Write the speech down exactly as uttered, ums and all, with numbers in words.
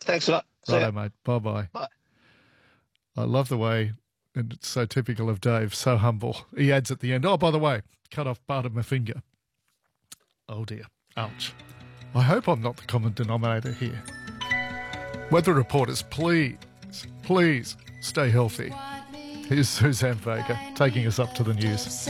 Thanks a lot. See Righto, ya. mate. Bye-bye. Bye. I love the way, and it's so typical of Dave, so humble. He adds at the end, oh, by the way, cut off part of my finger. Oh, dear. Ouch. I hope I'm not the common denominator here. Weather reporters, please, please stay healthy. Here's Suzanne Vega taking us up to the news.